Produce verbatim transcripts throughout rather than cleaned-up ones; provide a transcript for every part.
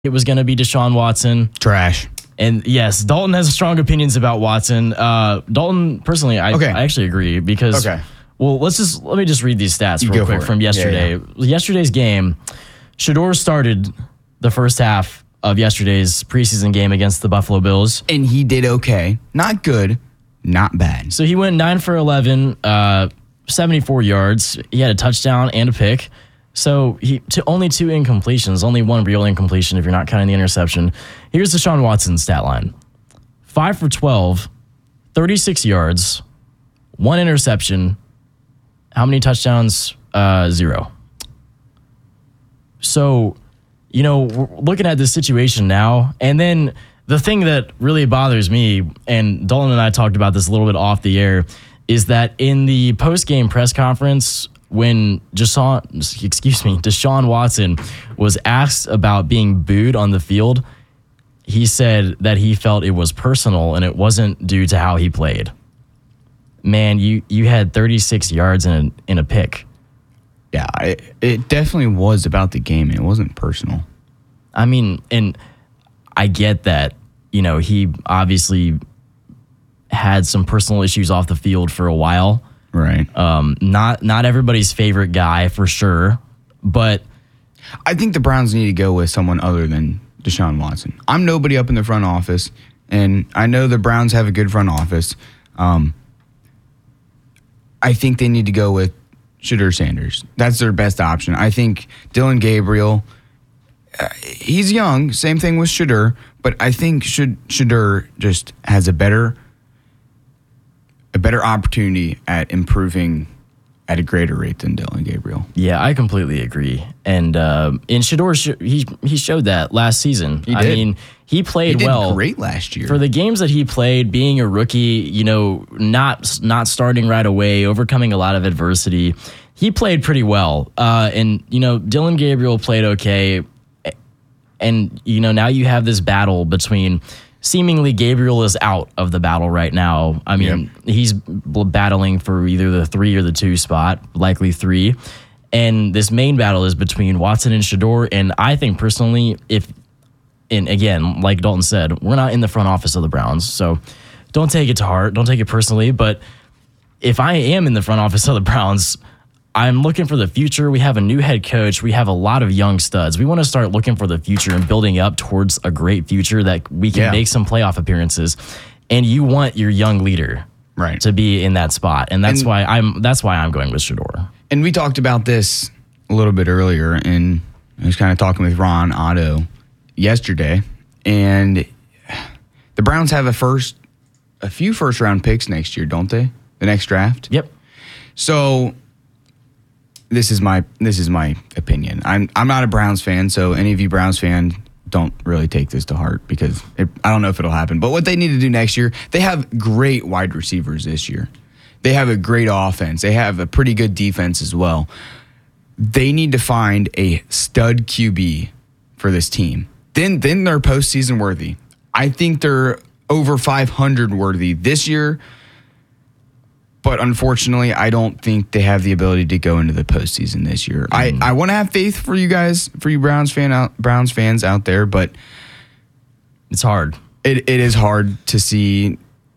it was going to be Deshaun Watson. Trash. And yes, Dalton has strong opinions about Watson. Uh, Dalton, personally, I, okay. I actually agree because, okay. well, let's just, let me just read these stats you real quick from yesterday. Yeah, yeah. Yesterday's game, Shedeur started the first half of yesterday's preseason game against the Buffalo Bills. And he did okay. Not good, not bad. So he went nine for eleven, uh, seventy-four yards. He had a touchdown and a pick. So he to only two incompletions, only one real incompletion if you're not counting the interception. Here's Deshaun Watson's stat line. five for twelve, thirty-six yards, one interception. How many touchdowns? Uh, zero. So, you know, we're looking at this situation now, and then the thing that really bothers me, and Dalton and I talked about this a little bit off the air, is that in the post-game press conference, when Deshaun, excuse me, Deshaun Watson was asked about being booed on the field, he said that he felt it was personal and it wasn't due to how he played. Man, you you had thirty-six yards in a, in a pick. Yeah, it, it definitely was about the game. It wasn't personal. I mean, and I get that, you know, he obviously had some personal issues off the field for a while. Right. Um, not not everybody's favorite guy for sure, but I think the Browns need to go with someone other than Deshaun Watson. I'm nobody up in the front office, and I know the Browns have a good front office. Um, I think they need to go with Shedeur Sanders. That's their best option. I think Dillon Gabriel, uh, he's young, same thing with Shedeur, but I think Shedeur just has a better a better opportunity at improving at a greater rate than Dillon Gabriel. Yeah, I completely agree. And uh, in Shedeur, he he showed that last season. He did. I mean, he played he did well. Great last year for the games that he played. Being a rookie, you know, not not starting right away, overcoming a lot of adversity. He played pretty well. Uh, and you know, Dillon Gabriel played okay. And you know, now you have this battle between. Seemingly, Gabriel is out of the battle right now. I mean, yep. he's battling for either the three or the two spot, likely three. And this main battle is between Watson and Shedeur. And I think personally, if, and again, like Dalton said, we're not in the front office of the Browns. So don't take it to heart. Don't take it personally. But if I am in the front office of the Browns, I'm looking for the future. We have a new head coach. We have a lot of young studs. We want to start looking for the future and building up towards a great future that we can yeah. make some playoff appearances. And you want your young leader right. to be in that spot. And that's and, why I'm that's why I'm going with Shedeur. And we talked about this a little bit earlier, and I was kind of talking with Ron Otto yesterday. And the Browns have a first a few first round picks next year, don't they? The next draft? Yep. So This is my this is my opinion. I'm I'm not a Browns fan, so any of you Browns fan don't really take this to heart because it, I don't know if it'll happen. But what they need to do next year, they have great wide receivers this year. They have a great offense. They have a pretty good defense as well. They need to find a stud Q B for this team. Then then they're postseason worthy. I think they're over five hundred worthy this year. But unfortunately, I don't think they have the ability to go into the postseason this year. Mm. I, I want to have faith for you guys, for you Browns fan out, Browns fans out there, but it's hard. It it is hard to see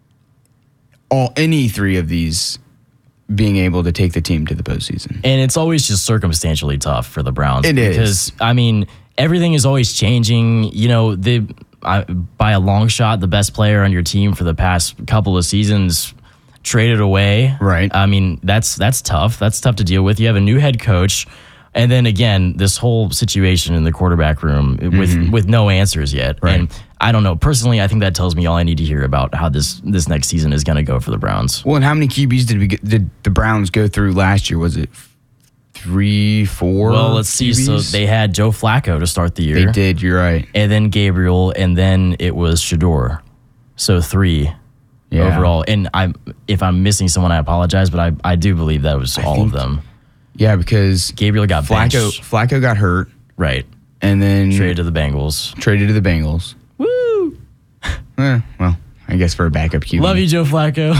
all any three of these being able to take the team to the postseason. And it's always just circumstantially tough for the Browns. It because, is. Because I mean, everything is always changing. You know, the I, by a long shot, the best player on your team for the past couple of seasons traded away. Right. I mean, that's that's tough. That's tough to deal with. You have a new head coach. And then again, this whole situation in the quarterback room with, mm-hmm. with no answers yet. Right. And I don't know. Personally, I think that tells me all I need to hear about how this this next season is going to go for the Browns. Well, and how many Q Bs did we get, did the Browns go through last year? Was it three, four? Well, let's see. Q Bs? So they had Joe Flacco to start the year. They did. You're right. And then Gabriel, and then it was Shedeur. So three. Yeah. Overall, and I'm if I'm missing someone, I apologize, but I, I do believe that was I all think, of them. Yeah, because Gabriel got Flacco. benched. Flacco got hurt, right, and then traded to the Bengals. Traded to the Bengals. Woo! eh, well, I guess for a backup Q B. Love you, Joe Flacco.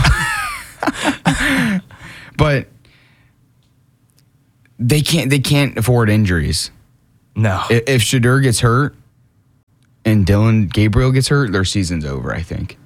But they can't they can't afford injuries. No. If, if Shedeur gets hurt, and Dylan Gabriel gets hurt, their season's over, I think.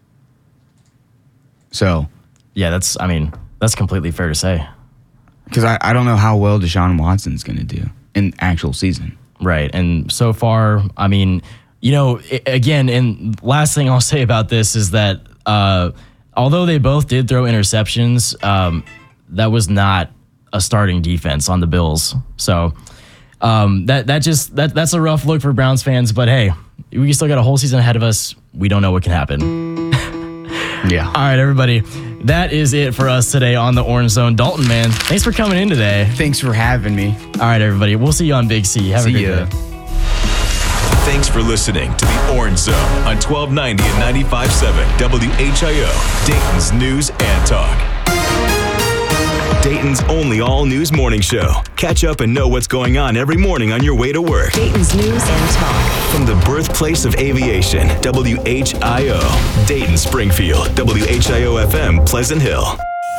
So, yeah, that's, I mean, that's completely fair to say. Because I, I don't know how well Deshaun Watson's going to do in actual season. Right. And so far, I mean, you know, it, again, and last thing I'll say about this is that uh, although they both did throw interceptions, um, that was not a starting defense on the Bills. So um, that that just that that's a rough look for Browns fans. But hey, we still got a whole season ahead of us. We don't know what can happen. Yeah. All right, everybody. That is it for us today on the Orange Zone. Dalton, man, thanks for coming in today. Thanks for having me. All right, everybody. We'll see you on Big C. Have see a great ya. day. Thanks for listening to the Orange Zone on twelve ninety and ninety-five point seven W H I O, Dayton's News and Talk. Dayton's only all-news morning show. Catch up and know what's going on every morning on your way to work. Dayton's News and Talk. From the birthplace of aviation, W H I O, Dayton Springfield, W H I O F M, Pleasant Hill.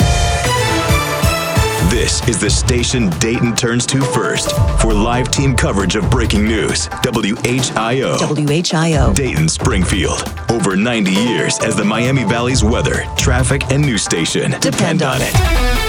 This is the station Dayton turns to first for live team coverage of breaking news. W H I O. W H I O. Dayton Springfield. Over ninety years as the Miami Valley's weather, traffic, and news station. Depend on it.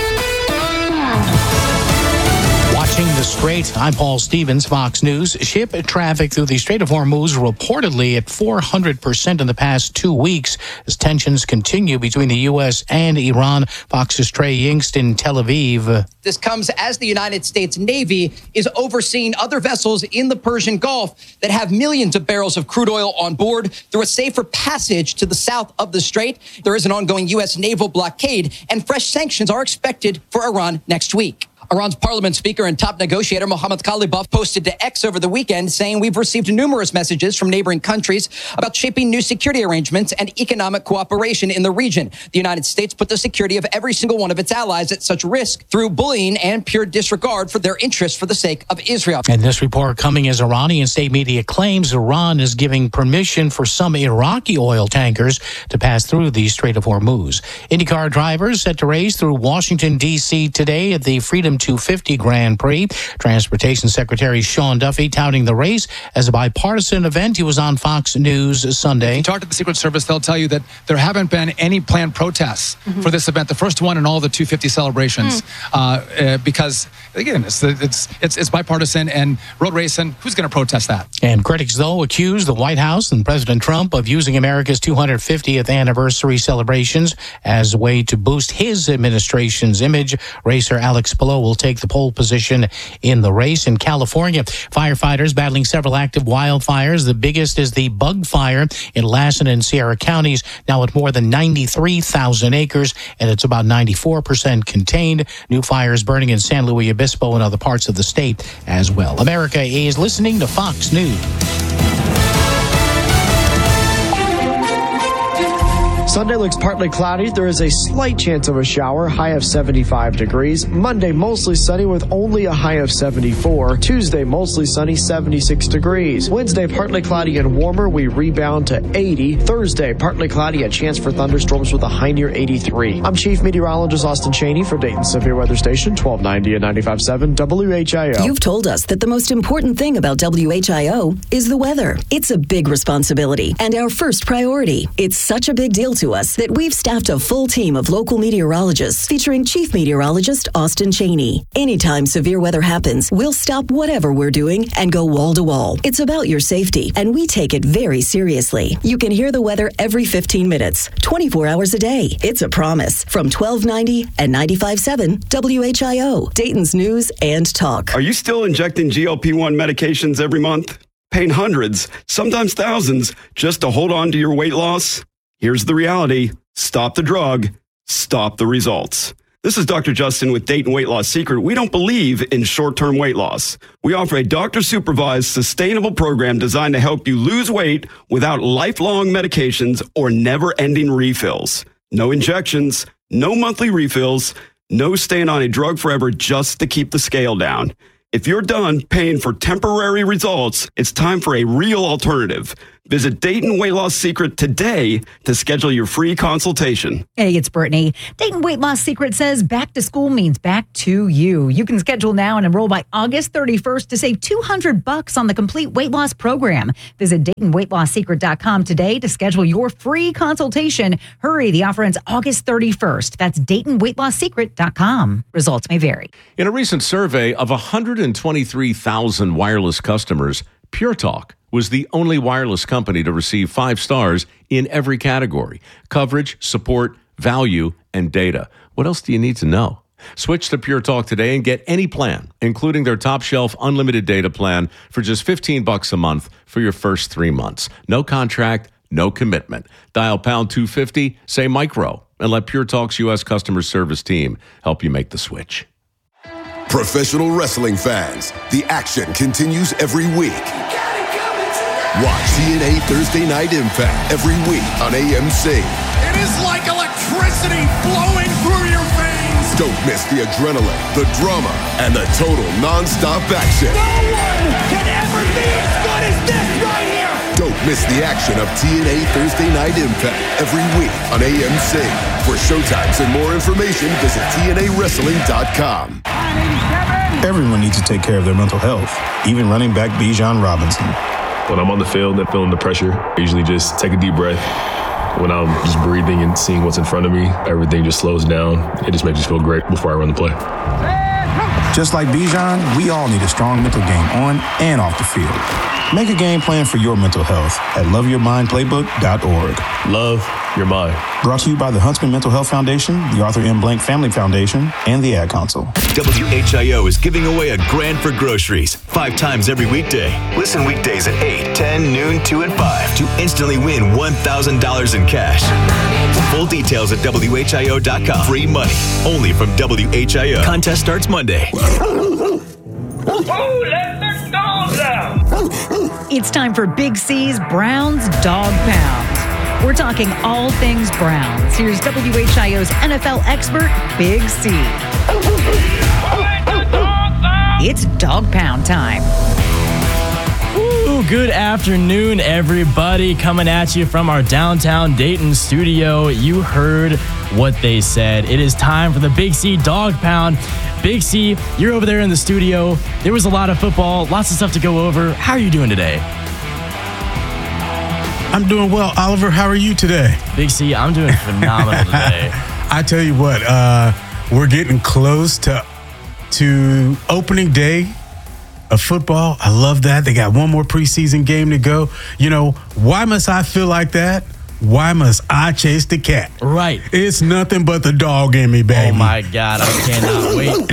Watching the Strait, I'm Paul Stevens, Fox News. Ship traffic through the Strait of Hormuz reportedly at four hundred percent in the past two weeks as tensions continue between the U S and Iran. Fox's Trey Yingst in Tel Aviv. This comes as the United States Navy is overseeing other vessels in the Persian Gulf that have millions of barrels of crude oil on board through a safer passage to the south of the Strait. There is an ongoing U S naval blockade, and fresh sanctions are expected for Iran next week. Iran's parliament speaker and top negotiator Mohammad Ghalibaf posted to X over the weekend saying, "We've received numerous messages from neighboring countries about shaping new security arrangements and economic cooperation in the region. The United States put the security of every single one of its allies at such risk through bullying and pure disregard for their interests for the sake of Israel." And this report coming as Iranian state media claims Iran is giving permission for some Iraqi oil tankers to pass through the Strait of Hormuz. IndyCar drivers set to race through Washington, D C today at the Freedom two fifty Grand Prix. Transportation Secretary Sean Duffy touting the race as a bipartisan event. He was on Fox News Sunday. If you talk to the Secret Service, they'll tell you that there haven't been any planned protests mm-hmm. for this event, the first one in all the two fifty celebrations, mm. uh, uh, because, again, it's, it's, it's, it's bipartisan and road racing. Who's going to protest that? And critics, though, accuse the White House and President Trump of using America's two hundred fiftieth anniversary celebrations as a way to boost his administration's image. Racer Alex Palou will take the pole position in the race. In California, firefighters battling several active wildfires. The biggest is the bug fire in Lassen and Sierra counties, now at more than ninety-three thousand acres, and it's about ninety-four percent contained. New fires burning in San Luis Obispo and other parts of the state as well. America is listening to Fox News. Sunday looks partly cloudy. There is a slight chance of a shower, high of seventy-five degrees. Monday, mostly sunny with only a high of seventy-four. Tuesday, mostly sunny, seventy-six degrees. Wednesday, partly cloudy and warmer. We rebound to eighty. Thursday, partly cloudy, a chance for thunderstorms with a high near eighty-three. I'm Chief Meteorologist Austin Cheney for Dayton Severe Weather Station, twelve ninety and ninety-five point seven W H I O. You've told us that the most important thing about W H I O is the weather. It's a big responsibility and our first priority. It's such a big deal to us that we've staffed a full team of local meteorologists featuring Chief Meteorologist Austin Cheney. Anytime severe weather happens, we'll stop whatever we're doing and go wall to wall. It's about your safety, and we take it very seriously. You can hear the weather every fifteen minutes, twenty-four hours a day. It's a promise. From twelve ninety and ninety-five point seven W H I O, Dayton's News and Talk. Are you still injecting G L P one medications every month? Paying hundreds, sometimes thousands, just to hold on to your weight loss? Here's the reality. Stop the drug. Stop the results. This is Doctor Justin with Dayton Weight Loss Secret. We don't believe in short-term weight loss. We offer a doctor-supervised, sustainable program designed to help you lose weight without lifelong medications or never-ending refills. No injections, no monthly refills, no staying on a drug forever just to keep the scale down. If you're done paying for temporary results, it's time for a real alternative. Visit Dayton Weight Loss Secret today to schedule your free consultation. Hey, it's Brittany. Dayton Weight Loss Secret says back to school means back to you. You can schedule now and enroll by August thirty-first to save two hundred bucks on the complete weight loss program. Visit Dayton Weight Loss Secret dot com today to schedule your free consultation. Hurry, the offer ends August thirty-first. That's Dayton Weight Loss Secret dot com. Results may vary. In a recent survey of one hundred twenty-three thousand wireless customers, Pure Talk was the only wireless company to receive five stars in every category: coverage, support, value, and data. What else do you need to know? Switch to Pure Talk today and get any plan, including their top shelf unlimited data plan for just fifteen bucks a month for your first three months. No contract, no commitment. Dial pound two fifty, say micro, and let Pure Talk's U S customer service team help you make the switch. Professional wrestling fans, the action continues every week. Watch T N A Thursday Night Impact every week on A M C. It is like electricity flowing through your veins. Don't miss the adrenaline, the drama, and the total non-stop action. No one can ever be as good as this right here. Don't miss the action of T N A Thursday Night Impact every week on A M C. For showtimes and more information, visit T N A wrestling dot com. Everyone needs to take care of their mental health, even running back Bijan Robinson. When I'm on the field and feeling the pressure, I usually just take a deep breath. When I'm just breathing and seeing what's in front of me, everything just slows down. It just makes me feel great before I run the play. Just like Bijan, we all need a strong mental game on and off the field. Make a game plan for your mental health at love your mind playbook dot org. Love your mind. Brought to you by the Huntsman Mental Health Foundation, the Arthur M. Blank Family Foundation, and the Ad Council. W H I O is giving away a grand for groceries five times every weekday. Listen weekdays at eight, ten, noon, two, and five to instantly win one thousand dollars in cash. Full details at W H I O dot com. Free money only from W H I O. Contest starts Monday. It's time for Big C's Browns Dog Pound. We're talking all things Browns. Here's W H I O's N F L expert, Big C. It's Dog Pound time. Ooh, good afternoon, everybody. Coming at you from our downtown Dayton studio. You heard what they said. It is time for the Big C Dog Pound. Big C, you're over there in the studio. There was a lot of football, lots of stuff to go over. How are you doing today? I'm doing well. Oliver, how are you today? Big C, I'm doing phenomenal today. I tell you what, uh, we're getting close to to opening day of football. I love that. They got one more preseason game to go. You know, why must I feel like that? Why must I chase the cat? Right. It's nothing but the dog in me, baby. Oh, my God. I cannot wait.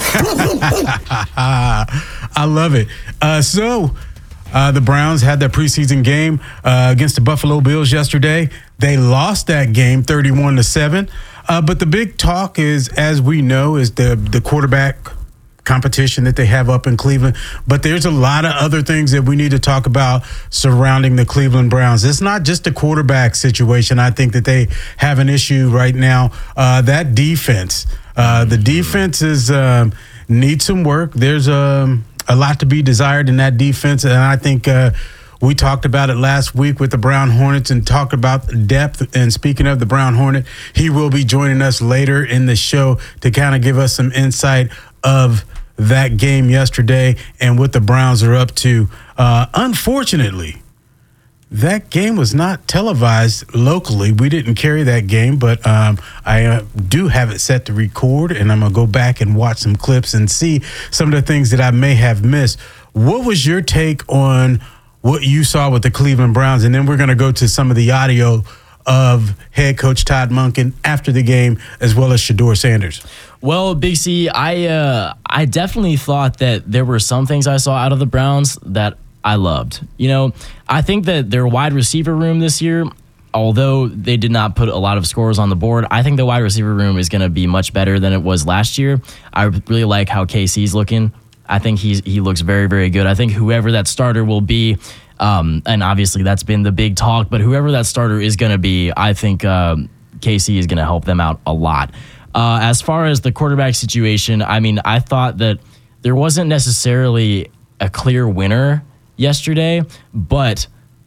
I love it. Uh, so, uh, the Browns had their preseason game uh, against the Buffalo Bills yesterday. They lost that game thirty-one to seven. Uh, but the big talk is, as we know, is the, the quarterback competition that they have up in Cleveland. But there's a lot of other things that we need to talk about surrounding the Cleveland Browns. It's not just a quarterback situation. I think that they have an issue right now. Uh, that defense, uh, the defense is um, needs some work. There's um, a lot to be desired in that defense. And I think uh, we talked about it last week with the Brown Hornets and talked about depth. And speaking of the Brown Hornet, he will be joining us later in the show to kind of give us some insight of that game yesterday and what the Browns are up to. Uh, unfortunately, that game was not televised locally. We didn't carry that game, but um, I uh, do have it set to record, and I'm going to go back and watch some clips and see some of the things that I may have missed. What was your take on what you saw with the Cleveland Browns? And then we're going to go to some of the audio of head coach Todd Monken after the game, as well as Shedeur Sanders. Well, Big C, I uh, I definitely thought that there were some things I saw out of the Browns that I loved. You know, I think that their wide receiver room this year, although they did not put a lot of scores on the board, I think the wide receiver room is going to be much better than it was last year. I really like how K C's looking. I think he's he looks very, very good. I think whoever that starter will be, um, and obviously that's been the big talk, but whoever that starter is going to be, I think um, K C is going to help them out a lot. Uh, as far as the quarterback situation, I mean, I thought that there wasn't necessarily a clear winner yesterday, but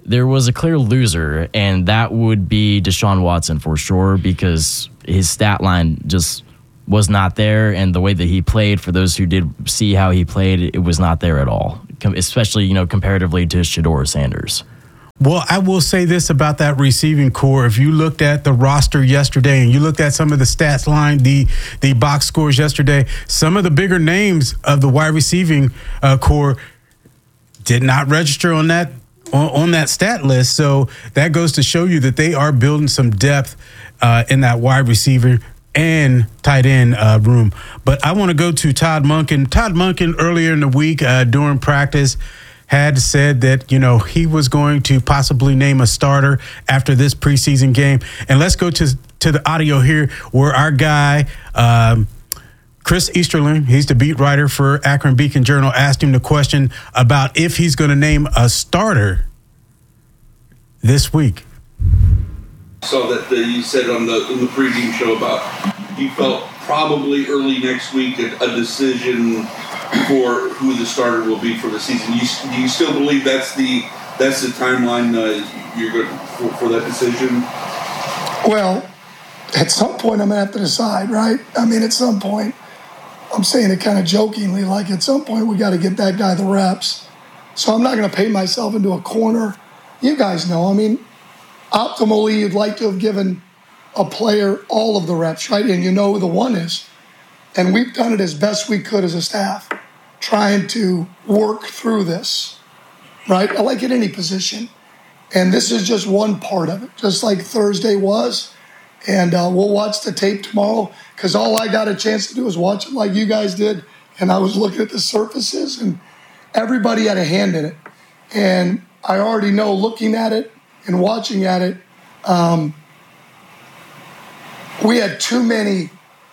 there was a clear loser, and that would be Deshaun Watson for sure, because his stat line just was not there, and the way that he played, for those who did see how he played, it was not there at all, especially, you know, comparatively to Shedeur Sanders. Well, I will say this about that receiving core. If you looked at the roster yesterday and you looked at some of the stats line, the the box scores yesterday, some of the bigger names of the wide receiving uh, core did not register on that on, on that stat list. So that goes to show you that they are building some depth uh, in that wide receiver and tight end uh, room. But I want to go to Todd Monken. Todd Monken earlier in the week uh, during practice had said that, you know, he was going to possibly name a starter after this preseason game. And let's go to to the audio here where our guy, um, Chris Easterling, he's the beat writer for Akron Beacon Journal, asked him the question about if he's going to name a starter this week. So that the, you said on the in the pregame show about you felt probably early next week a, a decision for who the starter will be for the season. You, do you still believe that's the that's the timeline uh, you're going for, for that decision? Well, at some point I'm gonna have to decide, right? I mean, at some point, I'm saying it kind of jokingly, like at some point we got to get that guy the reps. So I'm not gonna paint myself into a corner. You guys know, I mean, optimally you'd like to have given a player all of the reps, right? And you know who the one is. And we've done it as best we could as a staff, trying to work through this, right? Like at any position. And this is just one part of it, just like Thursday was. And uh, we'll watch the tape tomorrow, because all I got a chance to do is watch it like you guys did. And I was looking at the surfaces, and everybody had a hand in it. And I already know, looking at it and watching at it, um, we had too many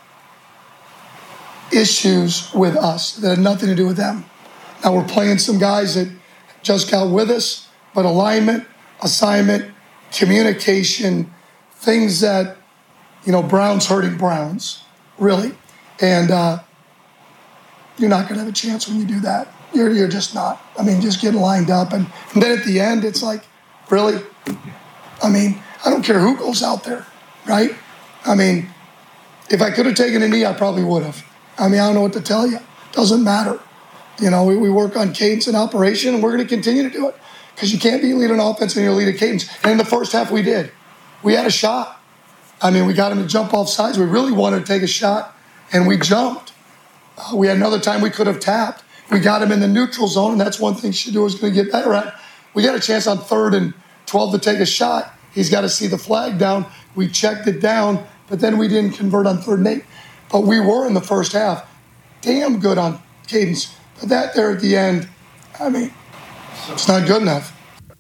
issues with us that had nothing to do with them. Now we're playing some guys that just got with us, but alignment, assignment, communication, things that, you know, Browns hurting Browns, really. And uh, you're not going to have a chance when you do that. You're, you're just not. I mean, just get lined up. And, and then at the end, it's like, really? I mean, I don't care who goes out there, right? I mean, if I could have taken a knee, I probably would have. I mean, I don't know what to tell you. Doesn't matter. You know, we, we work on cadence and operation, and we're going to continue to do it, because you can't be leading offense and you're leading cadence. And in the first half, we did. We had a shot. I mean, we got him to jump off sides. We really wanted to take a shot, and we jumped. Uh, we had another time we could have tapped. We got him in the neutral zone, and that's one thing Shedeur is going to get better at. We got a chance on third and twelve to take a shot. He's got to see the flag down. We checked it down, but then we didn't convert on third and eight. But we were in the first half damn good on cadence. But that there at the end, I mean, it's not good enough.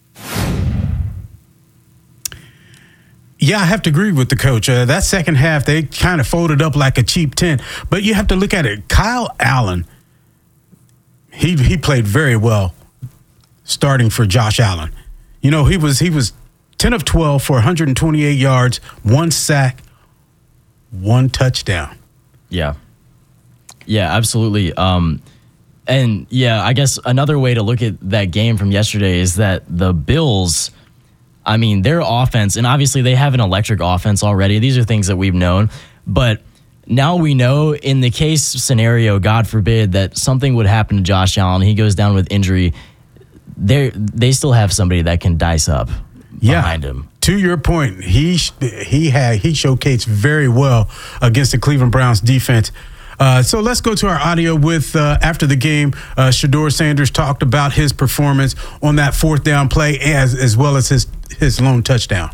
Yeah, I have to agree with the coach. Uh, that second half, they kind of folded up like a cheap tent. But you have to look at it. Kyle Allen, he he played very well starting for Josh Allen. You know, he was he was ten of twelve for one hundred twenty-eight yards, one sack, one touchdown. Yeah. Yeah, absolutely. Um, and yeah, I guess another way to look at that game from yesterday is that the Bills, I mean, their offense, and obviously they have an electric offense already. These are things that we've known. But now we know, in the case scenario, God forbid, that something would happen to Josh Allen, he goes down with injury, they they still have somebody that can dice up yeah. behind him. To your point, he he had he showcased very well against the Cleveland Browns defense. Uh, so let's go to our audio with uh, after the game. Uh, Shedeur Sanders talked about his performance on that fourth down play, as as well as his his lone touchdown.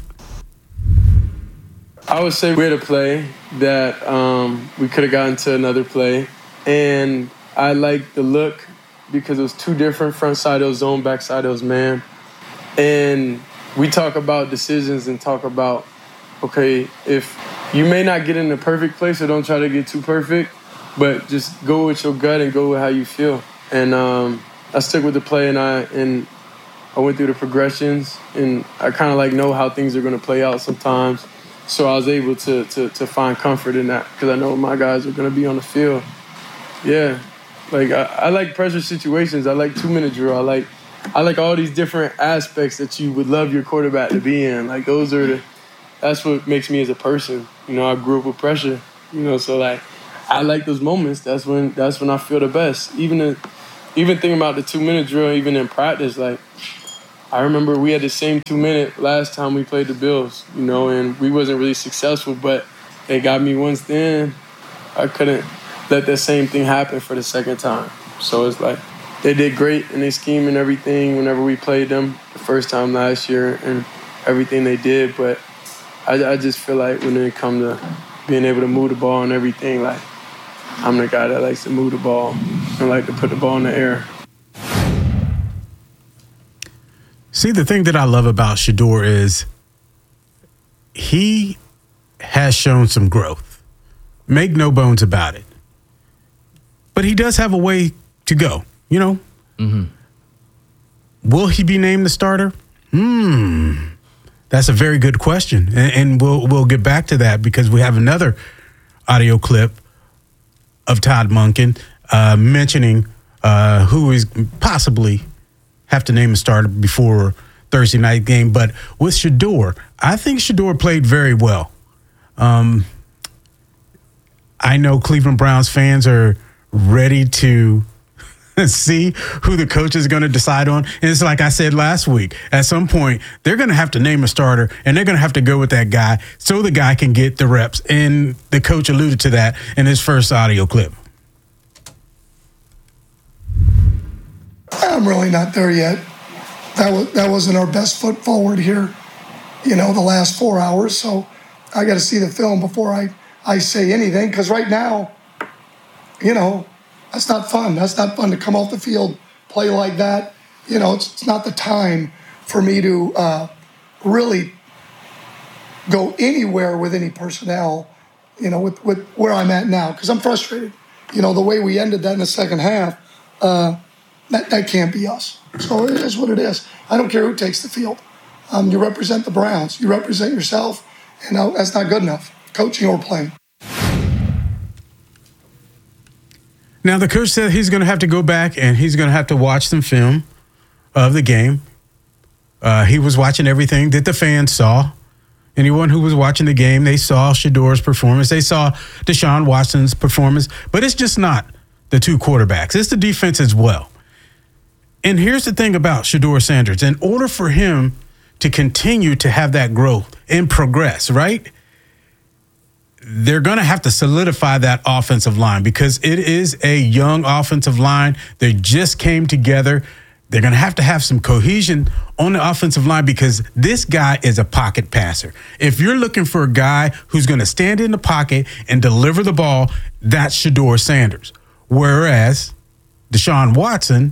I would say we had a play that um, we could have gotten to another play, and I liked the look because it was two different front side of zone, back side of man, and we talk about decisions and talk about, okay, if you may not get in the perfect place, so don't try to get too perfect, but just go with your gut and go with how you feel. And um, I stuck with the play, and I and I went through the progressions, and I kind of like know how things are going to play out sometimes. So I was able to to, to find comfort in that because I know my guys are going to be on the field. Yeah, like I, I like pressure situations. I like two-minute drill. I like I like all these different aspects that you would love your quarterback to be in. Like those are the, that's what makes me as a person. You know, I grew up with pressure. You know, so like I like those moments. That's when that's when I feel the best. Even the, even thinking about the two minute drill, even in practice, like I remember we had the same two minute last time we played the Bills. You know, and we wasn't really successful, but they got me once then. I couldn't let that same thing happen for the second time. So it's like they did great in their scheme and everything whenever we played them the first time last year and everything they did. But I, I just feel like when it comes to being able to move the ball and everything, like I'm the guy that likes to move the ball and like to put the ball in the air. See, the thing that I love about Shedeur is he has shown some growth. Make no bones about it. But he does have a way to go, you know? Mm-hmm. Will he be named the starter? Hmm. That's a very good question. And, and we'll we'll get back to that because we have another audio clip of Todd Monken uh, mentioning uh, who is possibly have to name a starter before Thursday night game. But with Shedeur, I think Shedeur played very well. Um, I know Cleveland Browns fans are ready to see who the coach is going to decide on. And it's like I said last week, at some point, they're going to have to name a starter, and they're going to have to go with that guy so the guy can get the reps. And the coach alluded to that in his first audio clip. I'm really not there yet. That was that wasn't our best foot forward here, you know, the last four hours. So I got to see the film before I, I say anything. Because right now, you know, that's not fun. That's not fun to come off the field, play like that. You know, it's, it's not the time for me to uh, really go anywhere with any personnel, you know, with, with where I'm at now. Because I'm frustrated. You know, the way we ended that in the second half, uh, that, that can't be us. So it is what it is. I don't care who takes the field. Um, you represent the Browns. You represent yourself. And uh, that's not good enough, coaching or playing. Now, the coach said he's going to have to go back and he's going to have to watch some film of the game. Uh, he was watching everything that the fans saw. Anyone who was watching the game, they saw Shedeur's performance. They saw Deshaun Watson's performance. But it's just not the two quarterbacks. It's the defense as well. And here's the thing about Shedeur Sanders. In order for him to continue to have that growth and progress, right, they're going to have to solidify that offensive line because it is a young offensive line. They just came together. They're going to have to have some cohesion on the offensive line because this guy is a pocket passer. If you're looking for a guy who's going to stand in the pocket and deliver the ball, that's Shedeur Sanders. Whereas Deshaun Watson,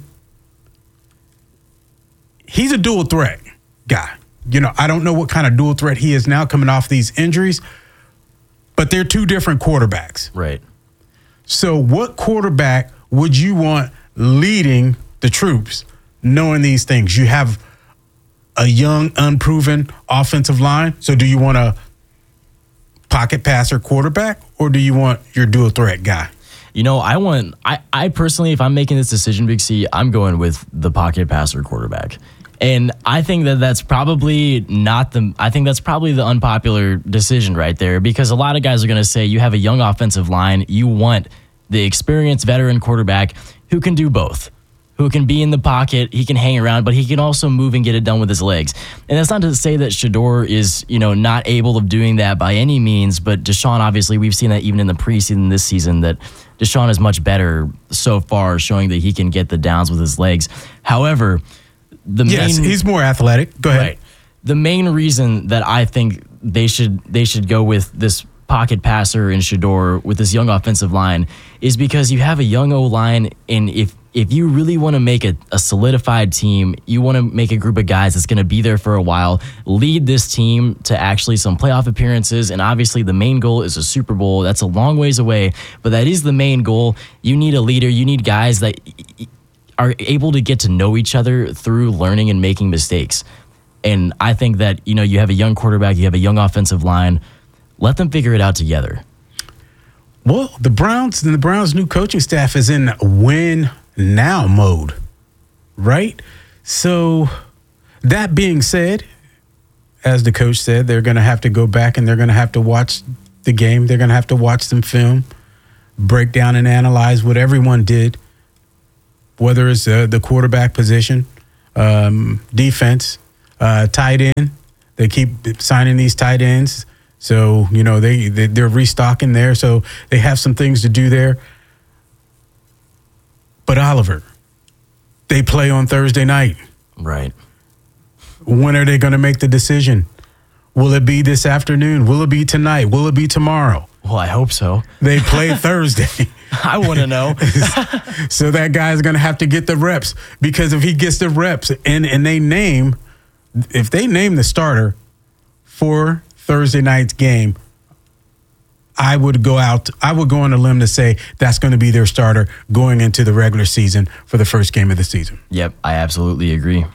he's a dual threat guy. You know, I don't know what kind of dual threat he is now coming off these injuries, but they're two different quarterbacks. Right. So what quarterback would you want leading the troops knowing these things? You have a young, unproven offensive line. So do you want a pocket passer quarterback or do you want your dual threat guy? You know, I want, I, I personally, if I'm making this decision, Big C, I'm going with the pocket passer quarterback. And I think that that's probably not the, I think that's probably the unpopular decision right there because a lot of guys are going to say you have a young offensive line. You want the experienced veteran quarterback who can do both, who can be in the pocket. He can hang around, but he can also move and get it done with his legs. And that's not to say that Shedeur is, you know, not able of doing that by any means. But Deshaun, obviously, we've seen that even in the preseason this season that Deshaun is much better so far, showing that he can get the downs with his legs. However, the yes, main, he's more athletic. Go ahead. Right. The main reason that I think they should they should go with this pocket passer in Shedeur with this young offensive line is because you have a young O-line, and if if you really want to make a, a solidified team, you want to make a group of guys that's going to be there for a while, lead this team to actually some playoff appearances, and obviously the main goal is a Super Bowl. That's a long ways away, but that is the main goal. You need a leader. You need guys that are able to get to know each other through learning and making mistakes. And I think that, you know, you have a young quarterback, you have a young offensive line. Let them figure it out together. Well, the Browns and the Browns' new coaching staff is in win now mode, right? So that being said, as the coach said, they're going to have to go back and they're going to have to watch the game. They're going to have to watch some film, break down and analyze what everyone did, whether it's uh, the quarterback position, um, defense, uh, tight end. They keep signing these tight ends. So, you know, they, they, they're restocking there. So they have some things to do there. But Oliver, they play on Thursday night. Right. When are they going to make the decision? Will it be this afternoon? Will it be tonight? Will it be tomorrow? Well, I hope so. They play Thursday. I want to know. So that guy's going to have to get the reps, because if he gets the reps and, and they name, if they name the starter for Thursday night's game, I would go out, I would go on a limb to say that's going to be their starter going into the regular season for the first game of the season. Yep, I absolutely agree.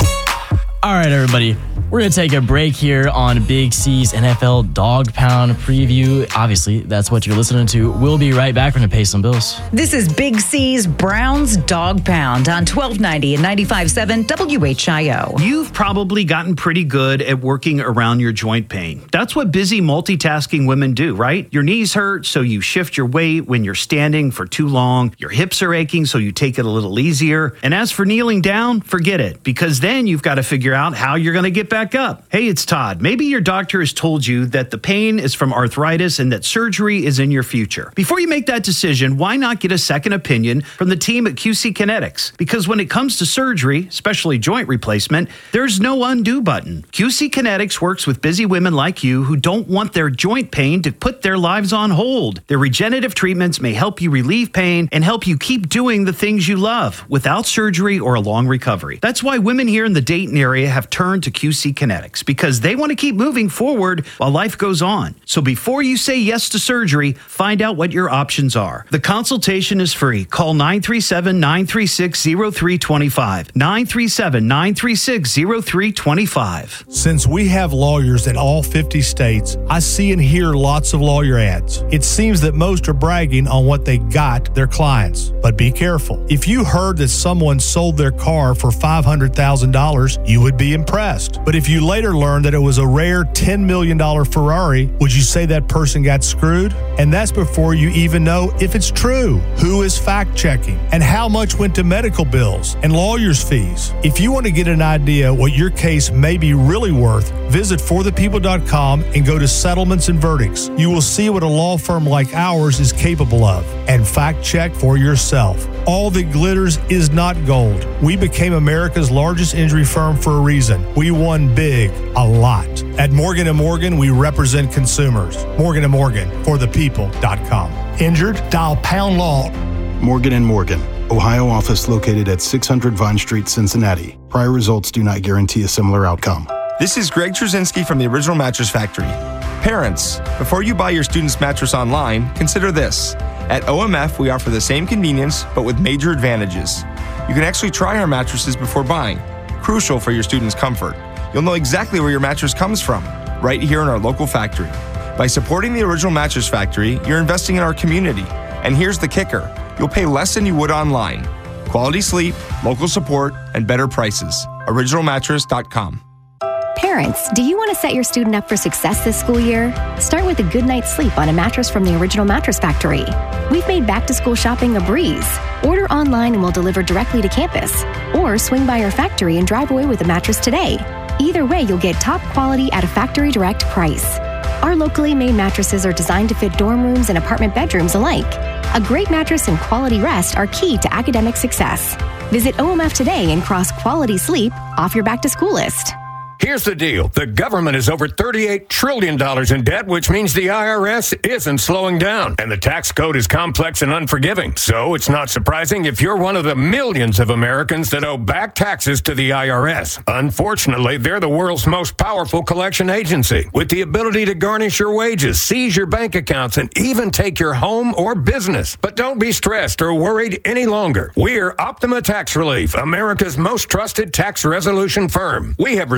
All right, everybody. We're going to take a break here on Big C's N F L Dog Pound preview. Obviously, that's what you're listening to. We'll be right back. We're going to pay some bills. This is Big C's Browns Dog Pound on twelve ninety and ninety-five point seven W H I O. You've probably gotten pretty good at working around your joint pain. That's what busy multitasking women do, right? Your knees hurt, so you shift your weight when you're standing for too long. Your hips are aching, so you take it a little easier. And as for kneeling down, forget it, because then you've got to figure out how you're going to get back up. Hey, it's Todd. Maybe your doctor has told you that the pain is from arthritis and that surgery is in your future. Before you make that decision, why not get a second opinion from the team at Q C Kinetics? Because when it comes to surgery, especially joint replacement, there's no undo button. Q C Kinetics works with busy women like you who don't want their joint pain to put their lives on hold. Their regenerative treatments may help you relieve pain and help you keep doing the things you love without surgery or a long recovery. That's why women here in the Dayton area have turned to Q C Kinetics, because they want to keep moving forward while life goes on. So before you say yes to surgery, find out what your options are. The consultation is free. Call nine three seven, nine three six, zero three two five. nine three seven, nine three six, zero three two five. Since we have lawyers in all fifty states, I see and hear lots of lawyer ads. It seems that most are bragging on what they got their clients. But be careful. If you heard that someone sold their car for five hundred thousand dollars, you would be impressed. But if you later learned that it was a rare ten million dollars Ferrari, would you say that person got screwed? And that's before you even know if it's true. Who is fact checking? And how much went to medical bills and lawyers' fees? If you want to get an idea what your case may be really worth, visit for the people dot com and go to settlements and verdicts. You will see what a law firm like ours is capable of, and fact check for yourself. All that glitters is not gold. We became America's largest injury firm for a reason. We won big, a lot. At Morgan and Morgan, we represent consumers. Morgan and Morgan, for the people dot com. Injured? Dial pound law. Morgan and Morgan, Ohio office located at six hundred Vine Street, Cincinnati. Prior results do not guarantee a similar outcome. This is Greg Trzynski from the Original Mattress Factory. Parents, before you buy your student's mattress online, consider this. At O M F, we offer the same convenience, but with major advantages. You can actually try our mattresses before buying, crucial for your student's comfort. You'll know exactly where your mattress comes from, right here in our local factory. By supporting the Original Mattress Factory, you're investing in our community. And here's the kicker. You'll pay less than you would online. Quality sleep, local support, and better prices. original mattress dot com. Parents, do you want to set your student up for success this school year? Start with a good night's sleep on a mattress from the Original Mattress Factory. We've made back-to-school shopping a breeze. Order online and we'll deliver directly to campus. Or swing by our factory and drive away with a mattress today. Either way, you'll get top quality at a factory direct price. Our locally made mattresses are designed to fit dorm rooms and apartment bedrooms alike. A great mattress and quality rest are key to academic success. Visit O M F today and cross quality sleep off your back-to-school list. Here's the deal. The government is over thirty-eight trillion dollars in debt, which means the I R S isn't slowing down. And the tax code is complex and unforgiving. So it's not surprising if you're one of the millions of Americans that owe back taxes to the I R S. Unfortunately, they're the world's most powerful collection agency, with the ability to garnish your wages, seize your bank accounts, and even take your home or business. But don't be stressed or worried any longer. We're Optima Tax Relief, America's most trusted tax resolution firm. We have resolved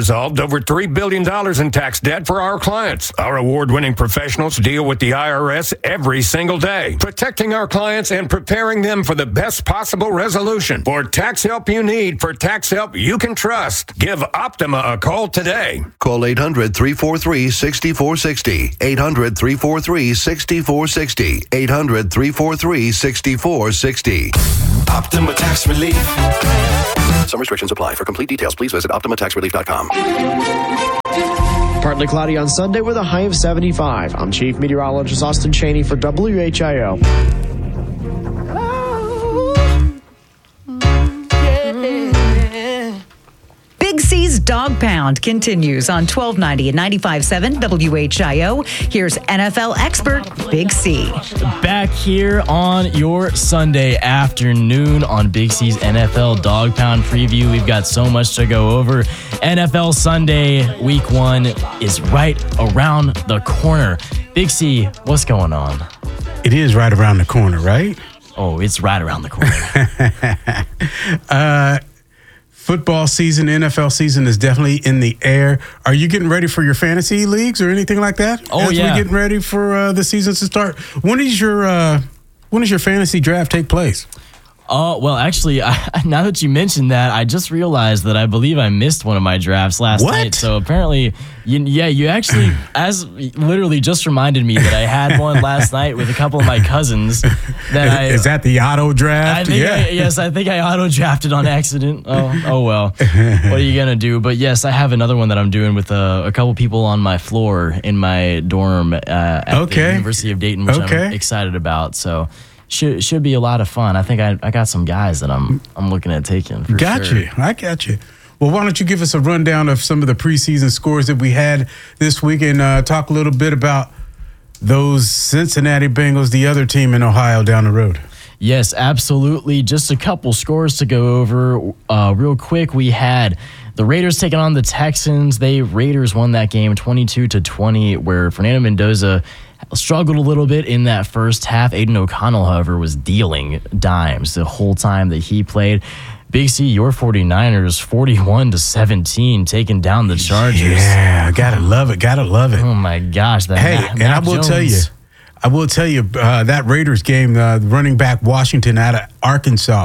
over three billion dollars in tax debt for our clients. Our award-winning professionals deal with the I R S every single day, protecting our clients and preparing them for the best possible resolution. For tax help you need, for tax help you can trust, give Optima a call today. Call eight hundred, three four three, six four six zero. eight hundred, three four three, six four six zero. eight hundred, three four three, six four six zero. Optima Tax Relief. Some restrictions apply. For complete details, please visit optima tax relief dot com. Partly cloudy on Sunday with a high of seventy-five. I'm Chief Meteorologist Austin Cheney for W H I O. Big C's Dog Pound continues on twelve ninety and ninety-five point seven W H I O. Here's N F L expert Big C. Back here on your Sunday afternoon on Big C's N F L Dog Pound preview. We've got so much to go over. N F L Sunday week one is right around the corner. Big C, what's going on? It is right around the corner, right? Oh, it's right around the corner. uh, football season, N F L season is definitely in the air. Are you getting ready for your fantasy leagues or anything like that? Oh, As yeah. we getting ready for uh, the season to start. When is your uh, when does your fantasy draft take place? Oh, uh, well, actually, I, now that you mentioned that, I just realized that I believe I missed one of my drafts last what? night. So apparently, you, yeah, you actually, as literally just reminded me that I had one last night with a couple of my cousins. That is, I, is that the auto draft? I think yeah. I, yes, I think I auto drafted on accident. Oh, oh well. What are you gonna do? But yes, I have another one that I'm doing with a, a couple people on my floor in my dorm uh, at okay. the University of Dayton, which okay. I'm excited about. So. Should should be a lot of fun. I think I, I got some guys that I'm I'm looking at taking. For got sure. you. I got you. Well, why don't you give us a rundown of some of the preseason scores that we had this week and uh, talk a little bit about those Cincinnati Bengals, the other team in Ohio down the road. Yes, absolutely. Just a couple scores to go over uh, real quick. We had the Raiders taking on the Texans. They Raiders won that game twenty-two to twenty, where Fernando Mendoza struggled a little bit in that first half. Aiden O'Connell, however, was dealing dimes the whole time that he played. Big C, your 49ers, forty-one to seventeen, taking down the Chargers. Yeah, gotta love it, gotta love it. Oh my gosh. That hey, Mac, and Mac I will Jones. tell you, I will tell you, uh, that Raiders game, uh, running back Washington out of Arkansas,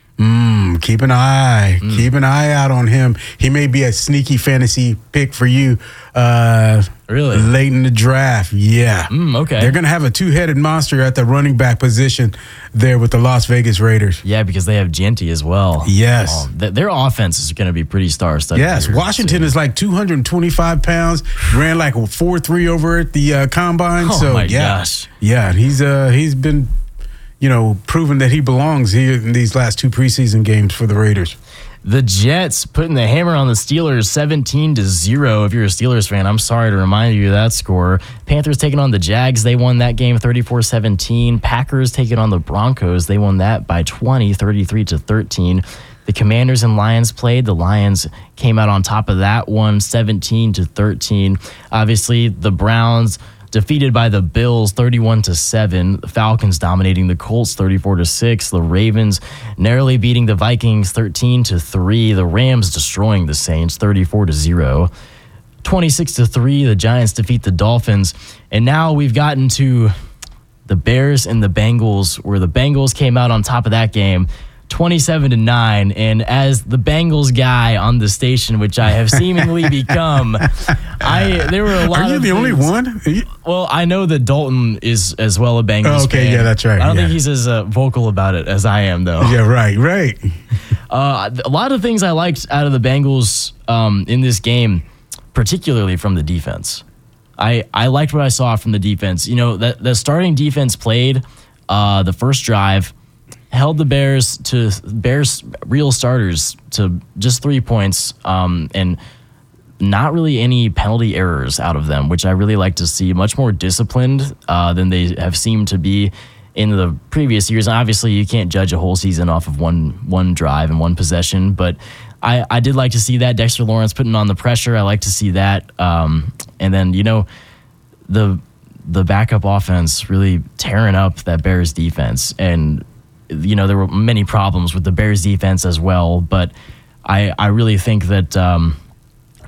Mm, keep an eye. Mm. Keep an eye out on him. He may be a sneaky fantasy pick for you. Uh, really? Late in the draft. Yeah. Mm, okay. They're going to have a two-headed monster at the running back position there with the Las Vegas Raiders. Yeah, because they have Genty as well. Yes. Oh, th- their offense is going to be pretty star-studded. Yes. Washington is like two hundred twenty-five pounds. Ran like a four three over at the uh, combine. Oh, so, my yeah. gosh. Yeah, he's uh, he's been... you know, proven that he belongs here in these last two preseason games for the Raiders. The Jets putting the hammer on the Steelers seventeen to zero. If you're a Steelers fan, I'm sorry to remind you of that score. Panthers taking on the Jags. They won that game thirty-four seventeen. Packers taking on the Broncos. They won that by twenty, thirty-three to thirteen. The Commanders and Lions played. The Lions came out on top of that one, seventeen to thirteen. Obviously, the Browns defeated by the Bills thirty-one to seven. The Falcons dominating the Colts thirty-four to six. The Ravens narrowly beating the Vikings thirteen to three. The Rams destroying the Saints thirty-four to zero. twenty-six to three. The Giants defeat the Dolphins. And now we've gotten to the Bears and the Bengals, where the Bengals came out on top of that game twenty-seven to nine, and as the Bengals guy on the station, which I have seemingly become, I there were a lot of Are you of the things. only one? You- Well, I know that Dalton is as well a Bengals Oh, okay, fan. yeah, that's right, I don't yeah. think he's as uh, vocal about it as I am, though. Yeah, right, right. Uh, a lot of things I liked out of the Bengals um, in this game, particularly from the defense. I, I liked what I saw from the defense. You know, that the starting defense played uh, the first drive, held the Bears to Bears real starters to just three points, um, and not really any penalty errors out of them, which I really like to see. Much more disciplined uh, than they have seemed to be in the previous years. And obviously, you can't judge a whole season off of one one drive and one possession, but I, I did like to see that. Dexter Lawrence putting on the pressure. I like to see that. Um, and then, you know, the the backup offense really tearing up that Bears defense. And you know, there were many problems with the Bears defense as well, but I, I really think that um,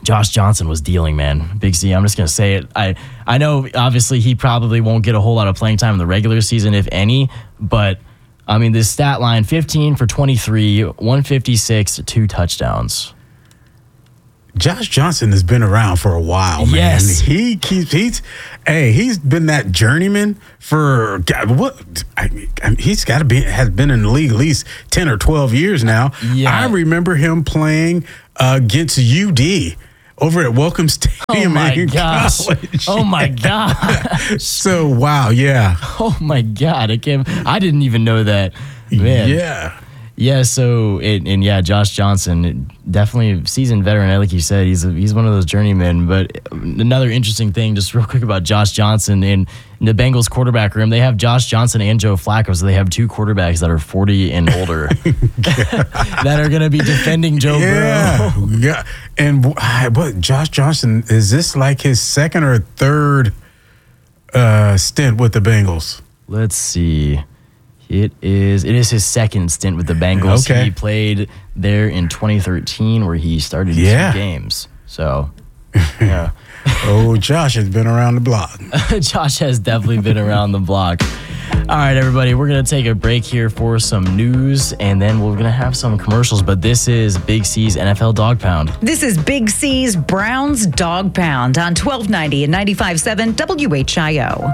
Josh Johnson was dealing, man. Big C, I'm just going to say it. I, I know, obviously, he probably won't get a whole lot of playing time in the regular season, if any, but, I mean, this stat line, fifteen for twenty-three, one fifty-six, two touchdowns. Josh Johnson has been around for a while, man. Yes. He keeps, he's, hey, he's been that journeyman for, God, what, I mean, he's got to be, has been in the league at least ten or twelve years now. Yeah. I remember him playing uh, against U D over at Welcome Stadium. Oh, my in gosh. college. Oh, my God. So, wow, yeah. Oh, my God. I, can't, I didn't even know that. Man. Yeah. Yeah, so, it, and yeah, Josh Johnson, definitely a seasoned veteran. Like you said, he's a, he's one of those journeymen. But another interesting thing, just real quick about Josh Johnson, in, in the Bengals quarterback room, they have Josh Johnson and Joe Flacco, so they have two quarterbacks that are forty and older that are going to be defending Joe yeah. Burrow. Yeah, and what, Josh Johnson, is this like his second or third uh, stint with the Bengals? Let's see. It is it is his second stint with the Bengals. Okay. He played there in twenty thirteen where he started Yeah. two games. So, yeah. Oh, Josh has been around the block. Josh has definitely been around the block. All right, everybody, we're going to take a break here for some news, and then we're going to have some commercials. But this is Big C's N F L Dog Pound. This is Big C's Browns Dog Pound on twelve ninety and ninety-five point seven W H I O.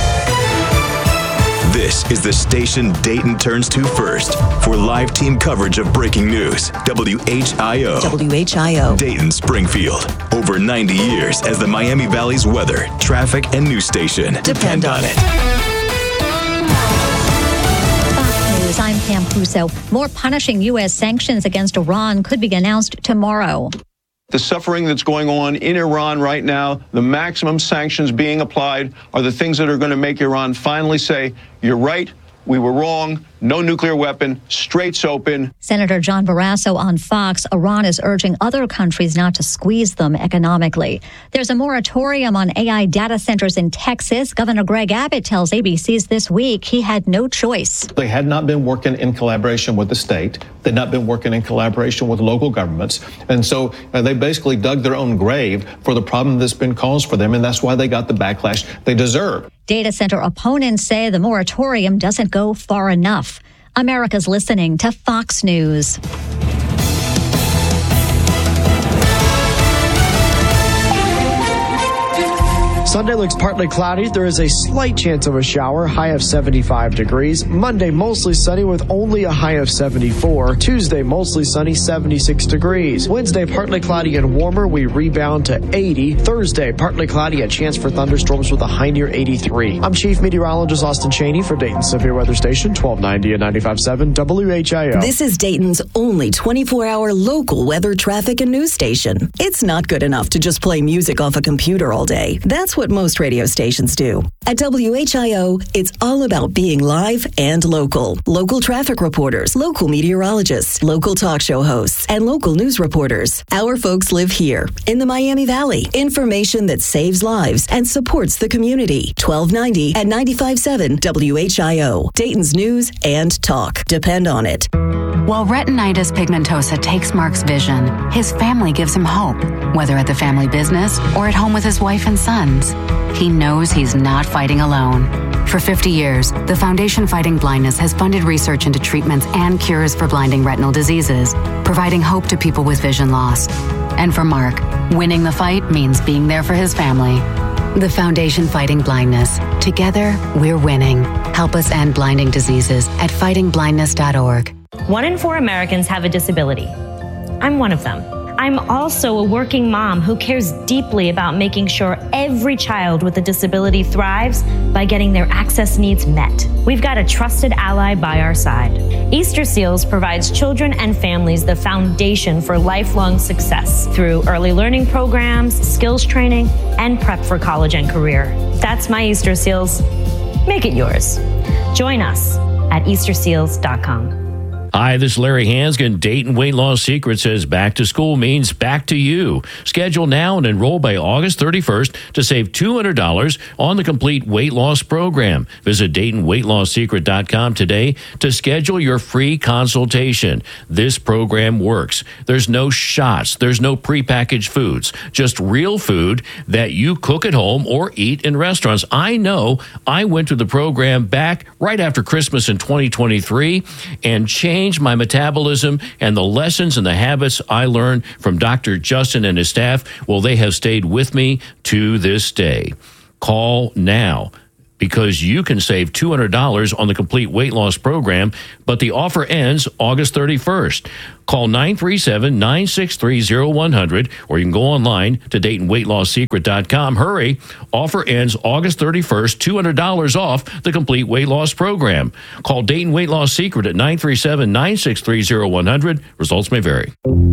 This is the station Dayton turns to first for live team coverage of breaking news. W H I O. W H I O. Dayton, Springfield. Over ninety years as the Miami Valley's weather, traffic, and news station. Depend on it. Fox News, I'm Pam Puso. More punishing U S sanctions against Iran could be announced tomorrow. The suffering that's going on in Iran right now, the maximum sanctions being applied, are the things that are going to make Iran finally say, you're right, we were wrong, no nuclear weapon, straits open. Senator John Barrasso on Fox. Iran is urging other countries not to squeeze them economically. There's a moratorium on A I data centers in Texas. Governor Greg Abbott tells A B C's This Week he had no choice. They had not been working in collaboration with the state. They'd not been working in collaboration with local governments. And so uh, they basically dug their own grave for the problem that's been caused for them. And that's why they got the backlash they deserve. Data center opponents say the moratorium doesn't go far enough. America's listening to Fox News. Sunday looks partly cloudy. There is a slight chance of a shower, high of seventy-five degrees. Monday, mostly sunny with only a high of seventy-four. Tuesday, mostly sunny, seventy-six degrees. Wednesday, partly cloudy and warmer. We rebound to eighty. Thursday, partly cloudy, a chance for thunderstorms with a high near eighty-three. I'm Chief Meteorologist Austin Cheney for Dayton Severe Weather Station, twelve ninety and ninety-five point seven W H I O. This is Dayton's only twenty-four hour local weather, traffic, and news station. It's not good enough to just play music off a computer all day. That's what most radio stations do. At W H I O, it's all about being live and local. Local traffic reporters, local meteorologists, local talk show hosts, and local news reporters. Our folks live here in the Miami Valley. Information that saves lives and supports the community. twelve ninety and ninety-five point seven W H I O. Dayton's news and talk. Depend on it. While retinitis pigmentosa takes Mark's vision, his family gives him hope, whether at the family business or at home with his wife and sons. He knows he's not fighting alone. For fifty years, the Foundation Fighting Blindness has funded research into treatments and cures for blinding retinal diseases, providing hope to people with vision loss. And for Mark, winning the fight means being there for his family. The Foundation Fighting Blindness. Together, we're winning. Help us end blinding diseases at fighting blindness dot org. One in four Americans have a disability. I'm one of them. I'm also a working mom who cares deeply about making sure every child with a disability thrives by getting their access needs met. We've got a trusted ally by our side. Easter Seals provides children and families the foundation for lifelong success through early learning programs, skills training, and prep for college and career. That's my Easter Seals. Make it yours. Join us at easter seals dot com. Hi, this is Larry Hansgen. Dayton Weight Loss Secret says back to school means back to you. Schedule now and enroll by August thirty-first to save two hundred dollars on the complete weight loss program. Visit Dayton Weight Loss Secret dot com today to schedule your free consultation. This program works. There's no shots. There's no prepackaged foods. Just real food that you cook at home or eat in restaurants. I know I went to the program back right after Christmas in twenty twenty-three and changed my metabolism, and the lessons and the habits I learned from Doctor Justin and his staff, well, they have stayed with me to this day. Call now because you can save two hundred dollars on the complete weight loss program, but the offer ends August thirty-first. Call nine three seven, nine six three, zero one zero zero, or you can go online to Dayton Weight Loss Secret dot com. Hurry. Offer ends August thirty-first, two hundred dollars off the complete weight loss program. Call Dayton Weight Loss Secret at nine three seven, nine six three, zero one zero zero. Results may vary.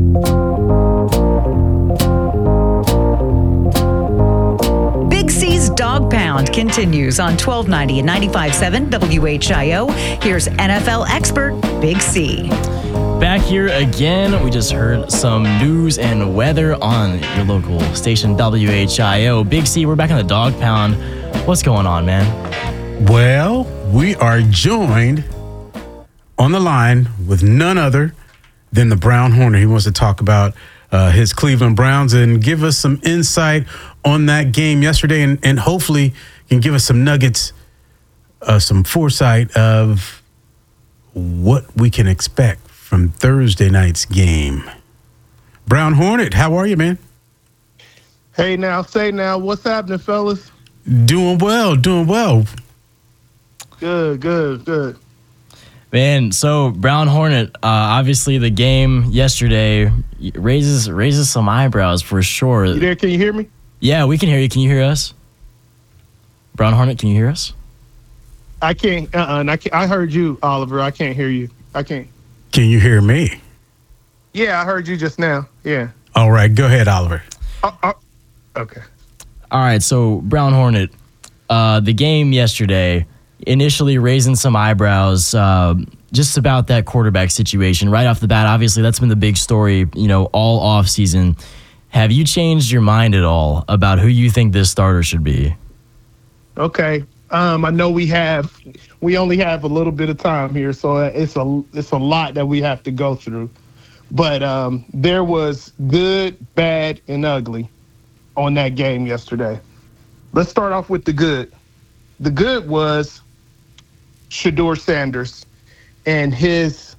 Big C's Dog Pound continues on twelve ninety and ninety-five point seven W H I O. Here's N F L expert Big C. Back here again. We just heard some news and weather on your local station W H I O. Big C, we're back on the Dog Pound. What's going on, man? Well, we are joined on the line with none other than the Brown Hornet. He wants to talk about uh, his Cleveland Browns and give us some insight on that game yesterday, and, and hopefully can give us some nuggets, uh, some foresight of what we can expect from Thursday night's game. Brown Hornet, how are you, man? Hey, now, say now, what's happening, fellas? Doing well, doing well. Good, good, good. Man, so Brown Hornet, uh, obviously the game yesterday raises raises some eyebrows for sure. You there? Can you hear me? Yeah, we can hear you. Can you hear us? Brown Hornet, can you hear us? I can't. Uh-uh, and I, can't, I heard you, Oliver. I can't hear you. I can't. Can you hear me? Yeah, I heard you just now. Yeah. All right, go ahead, Oliver. Uh, uh, okay. All right, so Brown Hornet, uh, the game yesterday, initially raising some eyebrows uh, just about that quarterback situation. Right off the bat, obviously, that's been the big story, you know, all off season. Have you changed your mind at all about who you think this starter should be? Okay. Um, I know we have, we only have a little bit of time here, so it's a it's a lot that we have to go through. But um, there was good, bad, and ugly on that game yesterday. Let's start off with the good. The good was Shedeur Sanders and his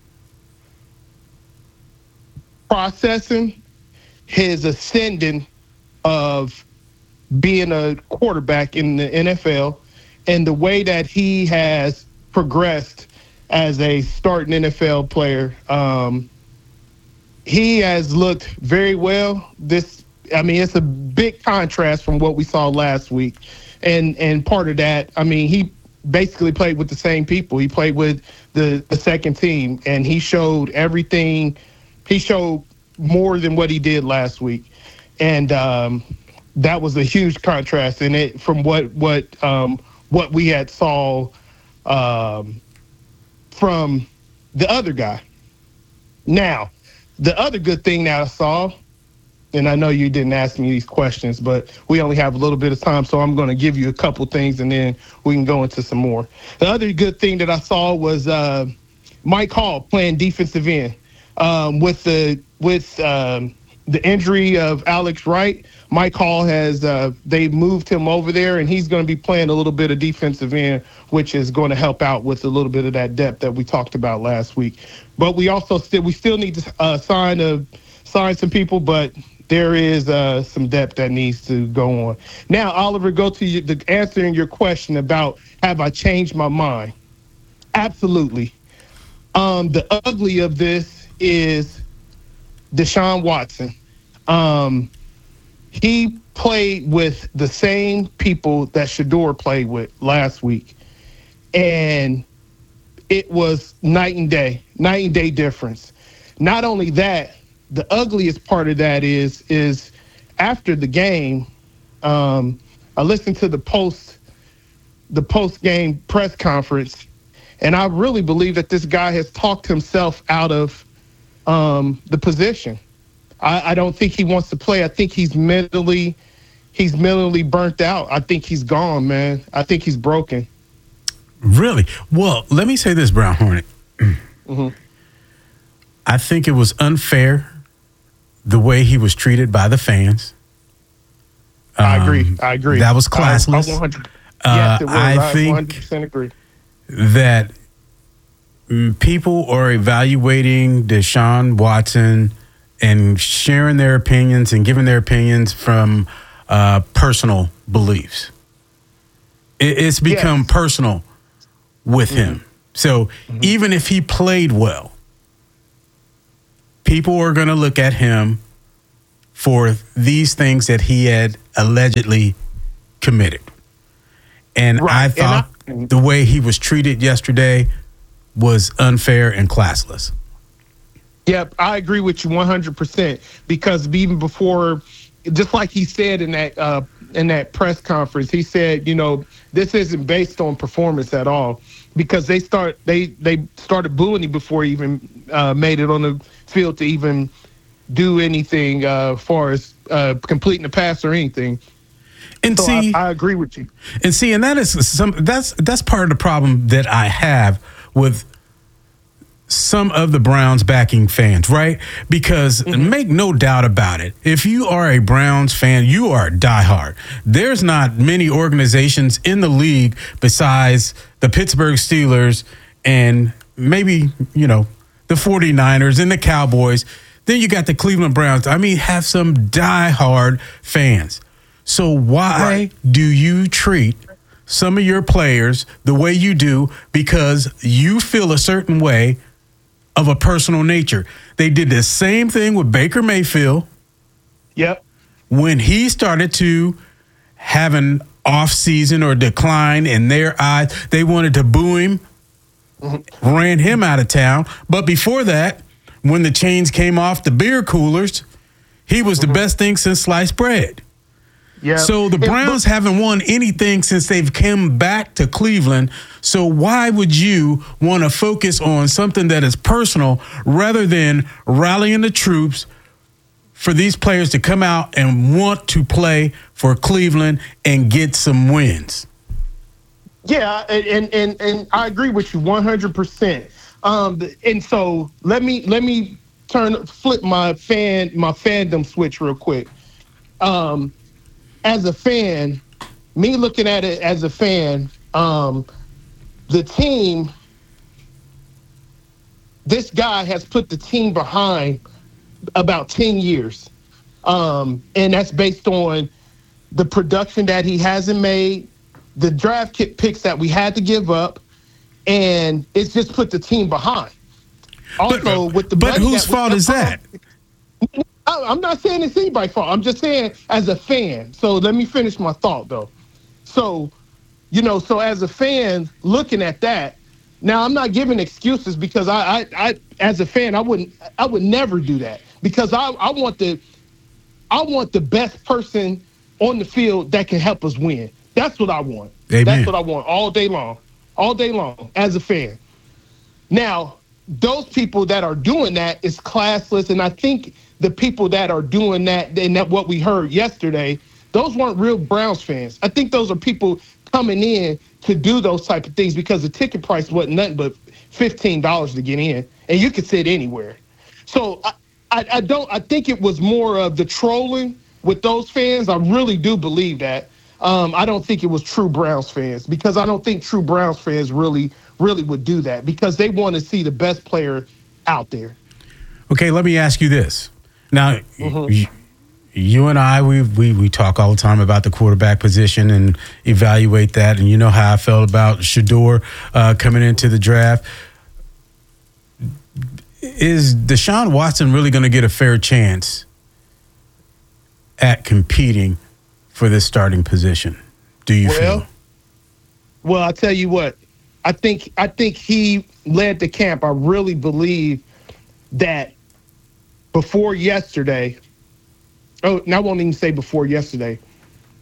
processing, his ascending of being a quarterback in the N F L, and the way that he has progressed as a starting N F L player. Um, he has looked very well. This, I mean, it's a big contrast from what we saw last week. And and part of that, I mean, he basically played with the same people. He played with the, the second team, and he showed everything. He showed more than what he did last week. And um, that was a huge contrast in it from what what um, what we had saw um, from the other guy. Now, the other good thing that I saw, and I know you didn't ask me these questions, but we only have a little bit of time, so I'm going to give you a couple things, and then we can go into some more. The other good thing that I saw was uh, Mike Hall playing defensive end. Um, with the with um, the injury of Alex Wright, Mike Hall has uh, they moved him over there, and he's going to be playing a little bit of defensive end, which is going to help out with a little bit of that depth that we talked about last week. But we also still we still need to uh, sign a sign some people, but there is uh, some depth that needs to go on. Now, Oliver, go to you, the answering your question about have I changed my mind? Absolutely. Um, the ugly of this is Deshaun Watson. Um, he played with the same people that Shedeur played with last week, and it was night and day, night and day difference. Not only that, the ugliest part of that is is after the game, um, I listened to the post the post game press conference, And I really believe that this guy has talked himself out of um, the position. I, I don't think he wants to play. I think he's mentally, he's mentally burnt out. I think he's gone, man. I think he's broken. Really? Well, let me say this, Brown Hornet. Mm-hmm. I think it was unfair the way he was treated by the fans. I agree. Um, I agree. That was classless. I, I one hundred Uh, yes, it was. I I think one hundred percent agree. that mm, people are evaluating Deshaun Watson and sharing their opinions and giving their opinions from uh, personal beliefs. It, it's become Yes. personal with Mm-hmm. him. So even if he played well, people are going to look at him for these things that he had allegedly committed. And Right, I and thought I- the way he was treated yesterday was unfair and classless. Yep, I agree with you one hundred percent because even before, just like he said in that uh, in that press conference, he said, you know, this isn't based on performance at all because they start they they started booing him before he even uh, made it on the field to even do anything uh, as far as uh, completing the pass or anything. And so see, I, I agree with you. And see, and that is some that's that's part of the problem that I have with some of the Browns backing fans, right? Because Mm-hmm. make no doubt about it, if you are a Browns fan, you are diehard. There's not many organizations in the league besides the Pittsburgh Steelers and maybe, you know, the 49ers and the Cowboys. Then you got the Cleveland Browns. I mean, have some diehard fans. So why Right. do you treat some of your players the way you do because you feel a certain way of a personal nature? They did the same thing with Baker Mayfield. Yep. When he started to have an off season or decline in their eyes, they wanted to boo him, Mm-hmm. ran him out of town. But before that, when the chains came off the beer coolers, he was the best thing since sliced bread. Yeah. So the And- Browns haven't won anything since they've come back to Cleveland. So why would you want to focus on something that is personal rather than rallying the troops for these players to come out and want to play for Cleveland and get some wins? Yeah, and and and, and I agree with you one hundred percent. Um, and so let me let me turn flip my fan my fandom switch real quick. Um, as a fan, me looking at it as a fan, um, the team, this guy has put the team behind about ten years, um, and that's based on the production that he hasn't made, the draft kit picks that we had to give up, and it's just put the team behind. Also, with the But money whose that we- fault is that? I- I'm not saying it's anybody's fault. I'm just saying as a fan. So let me finish my thought though. So, you know, so as a fan looking at that, now I'm not giving excuses because I, I, I as a fan, I wouldn't, I would never do that because I, I want the, I want the best person on the field that can help us win. That's what I want. Amen. That's what I want all day long, all day long as a fan. Now, those people that are doing that is classless, and I think the people that are doing that and that what we heard yesterday, those weren't real Browns fans. I think those are people coming in to do those type of things because the ticket price wasn't nothing but fifteen dollars to get in, and you could sit anywhere. So I, I, I don't. I think it was more of the trolling with those fans. I really do believe that. Um, I don't think it was true Browns fans because I don't think true Browns fans really, really would do that because they want to see the best player out there. Okay, let me ask you this. Now, Mhm. you, you and I, we, we we talk all the time about the quarterback position and evaluate that. And you know how I felt about Shedeur uh, coming into the draft. Is Deshaun Watson really going to get a fair chance at competing for this starting position? Do you well, feel? Well, I tell you what, I think I think he led the camp. I really believe that before yesterday. Oh, and I won't even say before yesterday.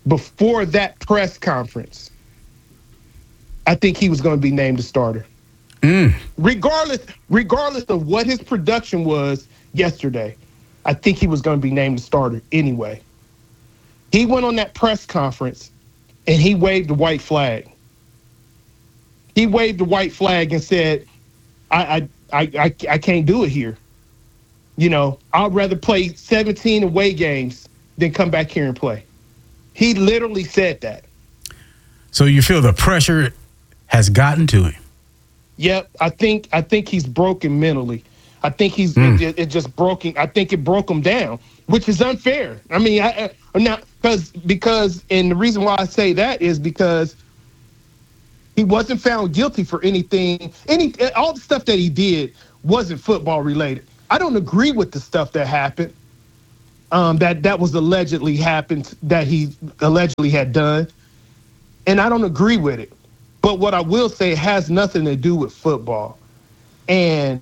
Before that press conference, I think he was going to be named a starter. Mm. Regardless, regardless of what his production was yesterday, I think he was going to be named the starter anyway. He went on that press conference and he waved the white flag. He waved the white flag and said, I, I, I, I, I can't do it here. You know, I'd rather play seventeen away games than come back here and play. He literally said that. So you feel the pressure has gotten to him? Yep, I think I think he's broken mentally. I think he's mm. it, it just broken. I think it broke him down, which is unfair. I mean, I, I now because because and the reason why I say that is because he wasn't found guilty for anything. Any all the stuff that he did wasn't football related. I don't agree with the stuff that happened. Um, that that was allegedly happened that he allegedly had done, and I don't agree with it. But what I will say, it has nothing to do with football, and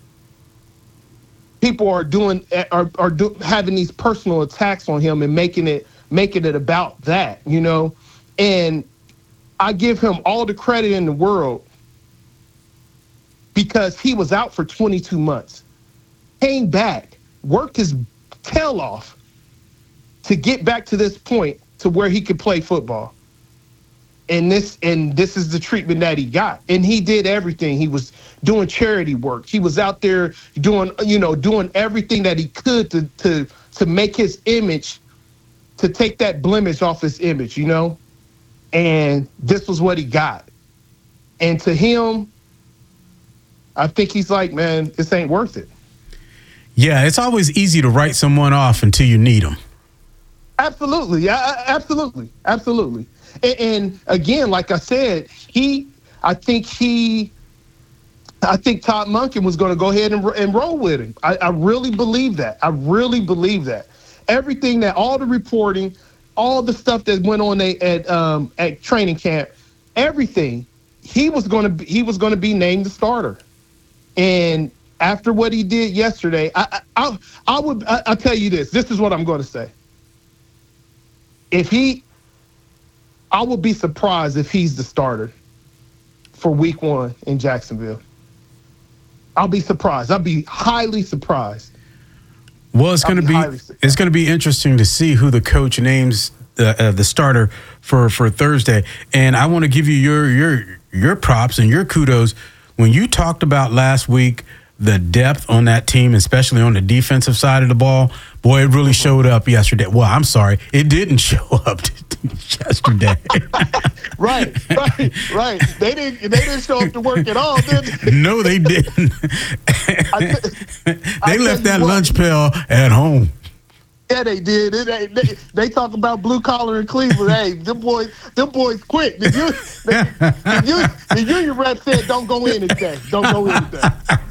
people are doing are are do, having these personal attacks on him and making it making it about that, you know. And I give him all the credit in the world because he was out for twenty-two months, came back, worked his tail off to get back to this point to where he could play football. And this and this is the treatment that he got. And he did everything. He was doing charity work. He was out there doing, you know, doing everything that he could to to to make his image, to take that blemish off his image, you know? And this was what he got. And to him, I think he's like, man, this ain't worth it. Yeah, it's always easy to write someone off until you need them. Absolutely. Yeah, absolutely. Absolutely. And, and again, like I said, he, I think he, I think Todd Monken was going to go ahead and, and roll with him. I, I really believe that. I really believe that. Everything that, all the reporting, all the stuff that went on at at, um, at training camp, everything, he was going to be, he was going to be named the starter. And after what he did yesterday, I I, I, I would I, I'll tell you this. This is what I'm going to say. If he, I would be surprised if he's the starter for week one in Jacksonville. I'll be surprised. I'll be highly surprised. Well, it's going to be, be it's going to be interesting to see who the coach names uh, uh, the starter for, for Thursday. And I want to give you your your your props and your kudos when you talked about last week the depth on that team, especially on the defensive side of the ball. Boy, it really showed up yesterday. Well, I'm sorry, it didn't show up yesterday. Right, right, right. They didn't. They didn't show up to work at all, did they? No, they didn't. I th- they I left that what, lunch pail at home. Yeah, they did. It, they, they, they talk about blue collar in Cleveland. Hey, them boys, them boys quit. The, union, the, the, union, the union rep said, "Don't go in today. Don't go in today."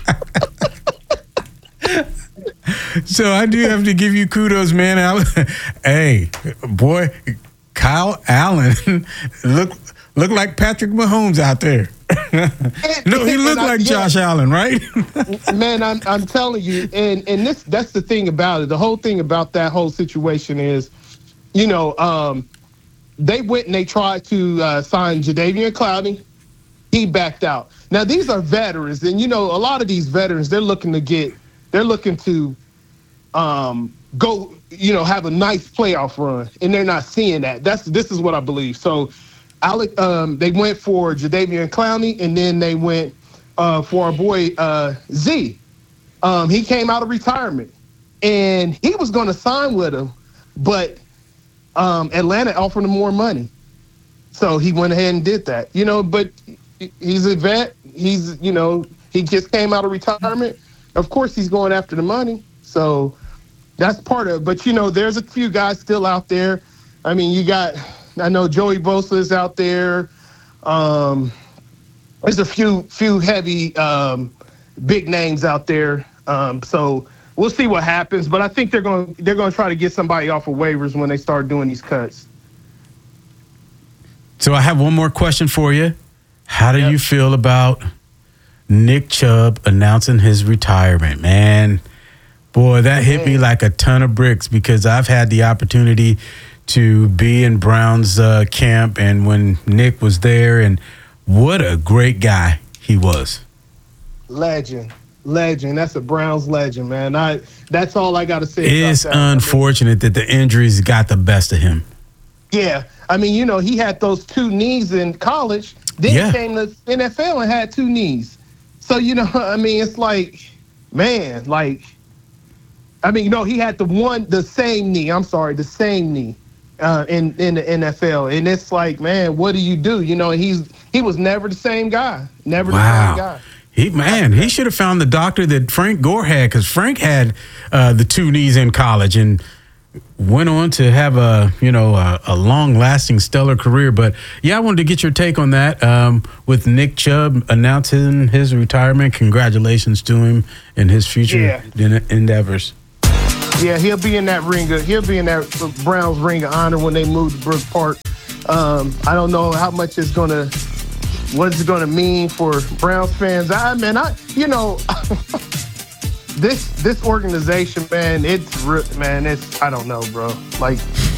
So I do have to give you kudos, man. I, hey, boy, Kyle Allen look look like Patrick Mahomes out there. No, he looked like I, yeah, Josh Allen, right? Man, I'm I'm telling you, and and this that's the thing about it. The whole thing about that whole situation is, you know, um, they went and they tried to uh, sign Jadeveon Clowney. He backed out. Now these are veterans, and you know, a lot of these veterans, they're looking to get, they're looking to um, go, you know, have a nice playoff run, and they're not seeing that. That's this is what I believe. So. Alec, um, they went for Jadeveon Clowney, and then they went uh, for our boy uh, Z. Um, he came out of retirement, and he was going to sign with him, but um, Atlanta offered him more money, so he went ahead and did that. You know, but he's a vet. He's, you know, he just came out of retirement. Of course, he's going after the money, so that's part of it. But you know, there's a few guys still out there. I mean, you got. I know Joey Bosa is out there. Um, there's a few few heavy um, big names out there. Um, so we'll see what happens. But I think they're going they're going to try to get somebody off of waivers when they start doing these cuts. So I have one more question for you. How do yep. you feel about Nick Chubb announcing his retirement, man? Boy, that hit me like a ton of bricks because I've had the opportunity to be in Brown's uh, camp, and when Nick was there, and what a great guy he was. legend. Legend. That's a Browns legend, man. I. That's all I got to say. It's about that. unfortunate that the injuries got the best of him. Yeah. I mean, you know, he had those two knees in college. Then Yeah. he came to N F L and had two knees. So, you know, I mean, it's like, man, like, I mean, you know, he had the one, the same knee. I'm sorry, the same knee uh, in in the N F L, and it's like, man, what do you do? You know, he's he was never the same guy, never the same guy. He man, he should have found the doctor that Frank Gore had, because Frank had uh, the two knees in college and went on to have a you know a, a long-lasting, stellar career. But yeah, I wanted to get your take on that. Um, with Nick Chubb announcing his retirement, congratulations to him and his future Yeah. en- endeavors. Yeah, he'll be in that ring. Of, he'll be in that Browns ring of honor when they move to Brook Park. Um, I don't know how much it's gonna, what it's gonna mean for Browns fans. I mean, I you know, this this organization, man, it's re- man, it's I don't know, bro. Like